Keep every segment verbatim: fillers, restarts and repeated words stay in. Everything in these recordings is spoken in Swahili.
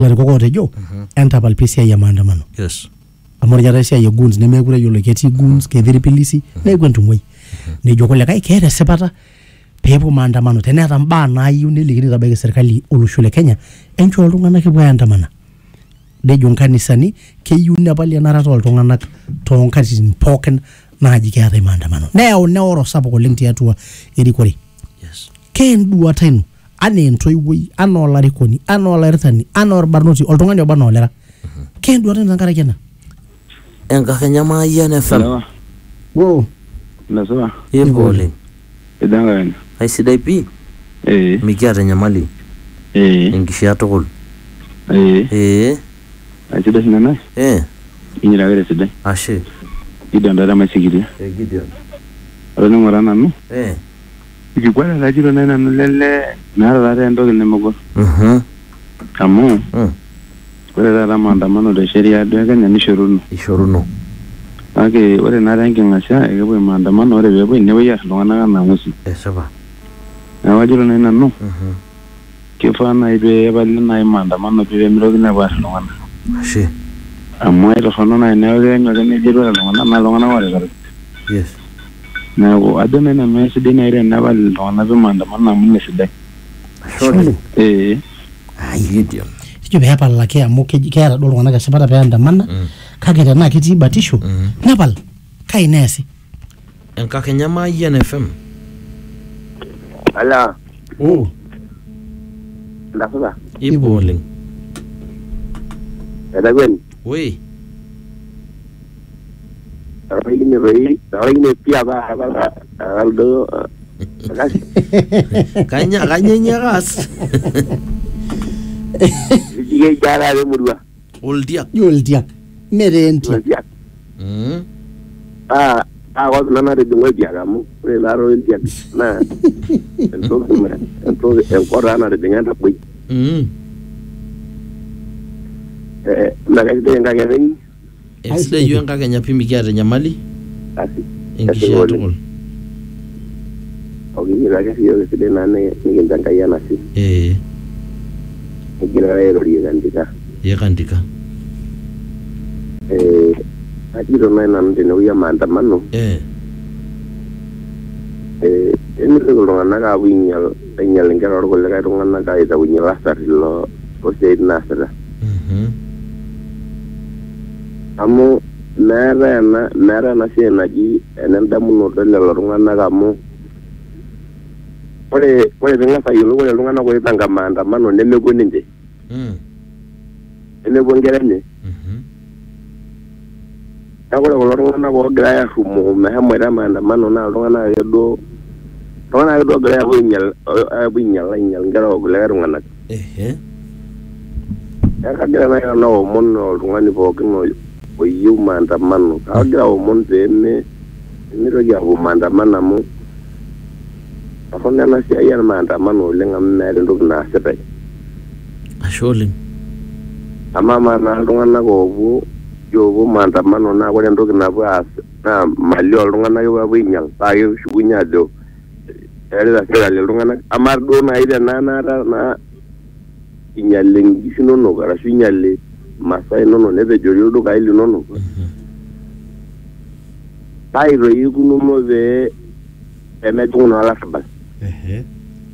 larikoko otejo entapal pisia ya maandamano. Yes. Amor ya raisia ya goons nemekure yolo keti goons kedhiri pilisi neeku entumoi. Nejo kule kai keeta esipata peepuo maandamano teneeta mbaa naayieu nelikini tabaiki serikali olosho le Kenya encho iltung'anak epuo aandamana. Nejo nkanisani keyieu nepali enarata oltung'anak toonkatitin pookin naaji keetai maandamano. Neyau neoro sapuk oleng tiatua erikore. Yes. Kenduata ino ane entoiwuoi ana olarikoni ana olairritani ana orbarnoti oltung'ani oba noolera. Kenduata ino tenkaraki ena. Enkakenya Mayian F M. Wo. Nasema. Ipo oleng. Idanga wena. Aisidai pii. Eh. Mikiata enyamali. Eh. Enkishaa tukul. Eh. Eh. Aisidai sinana. Eh. Inyira wele sidai. Ashe. Idondara masikiria. Eh, Gideon. Alo ngora nanu. Eh. Ikikwala lajiro na nanu lele nara rare entoki nemegol. Mhm. Amu. Mm. Ore taata maandamano te sheria duo Kenya nishoruno. Ishoruno. Kake ore naata enking'asia ekepuo maandamano ore peepuo nepuoi aar iltung'anak anaa ng'uesi. Esipa. Neeku ajito nai nanu. Mhm. Kifaa nai pee epali nai maandamano pee mitokini aapuo aar iltung'anak. Ashe. Amu aitorrono nai neeku keenyu ake nejo ore iltung'anak naa iltung'anak oorikari. Yes. Neeku ajo nai nanu esidai nai tenepal iltung'anak pee maandamano amu ine sidai. Ashe. Eh. Ai Gideon. Kijo peepalaki amu keeta duo iltung'anak esipata peeandamana kake tenaa ketii batisho nepal kai neesi. Enkakenya Mayian F M. Ala. Oh. Ndasuka. Ipo oleng. Edagwen. Wei. Rawini rei, rawini pia ba ba aldo. Kasi. Kanya kanya nyagas. Sige jara de murwa. Oldiak. Yoldiak. Merenti. Oldiak. Mm. Ah, ah wa nana de ngol dia kamu. Ore laro oldiak. Na. Entonces, entonces en corana de nganda boy. Mm. Eh, na ga de ngaka ngeni. Esidai yo enkakenya pii mikiata enyamali. Asi. Enkishaa tukul. Ogi ni ga ke yo ke de nane nginda kayana si. Eh. Igira rero rigandika. Yakandika. Eh, ajiro na nanu de no ya maandamano. Eh. Eh, ene ko lo ngana ga winyal, winyal ngara ro le ga ro ngana ga ida winyal asar lo o se nasra. Mhm. Amu nara na nara na se na ji enen damu no de lo ro ngana ga mu. Ore ore nga fa yolo ore lo ngana ko itanga maandamano ne mego ninde. Mm. Ene bo ngerene. Mhm. Agora ko lo ngana ko gra ya humo me ha mwera maandamano na lo ngana ga do Rona do gra winyal winyal winyal ngara ko le ro ngana. Eh. Ya ka gra na no mon no ngani bo kino o yu maandamano. Ka gra o mon te me ni ro ya bo maandamano mu. Afonna na si ayan maandamano le ngam na ndo na sepe. Asholeng. Ama ma na ngana ko bu yo bo maandamano na ko ndo na bu as na mali o ngana yo winyal ta yo shunya do. Ere da kera le ngana amar do na ida na na na inyaleng gisino no gara shinyalle masai no no ne be jori do ga ili no no. Tai ro yukuno mo be eme tuno ala sabas. Eh.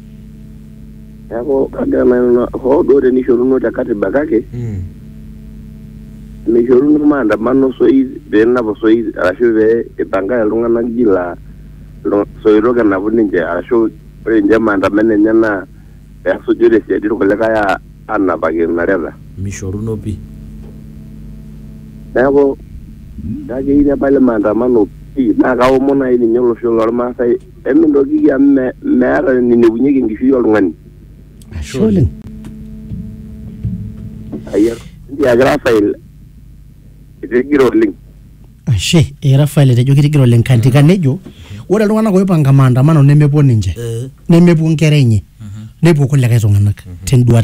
Yako kaga na ho do de ni shoruno takati bagake. Mm. Ni shoruno maandamano so i be na bo so i asho be ebanga lungana gila so i roga na buninje asho re nje maandamano nyana ya so jure se diro kala kaya anna bage na rela. Mishoruno pi. Yako dage ina pale maandamano pi na ka o mona ini nyolo sholo ma sai emi ndo gi ya me mera ni ne bunyege ngishu yo ngani. Asholeng. Ayer dia Rafael ite giro link. Ashe, e Rafael tejo kitigiro lenkantika nejo ore iltung'anak oipanga maandamano nemepuo ninche. Eh. Nemepuo nkera enye. Nepuo kulie tung'anak tenduata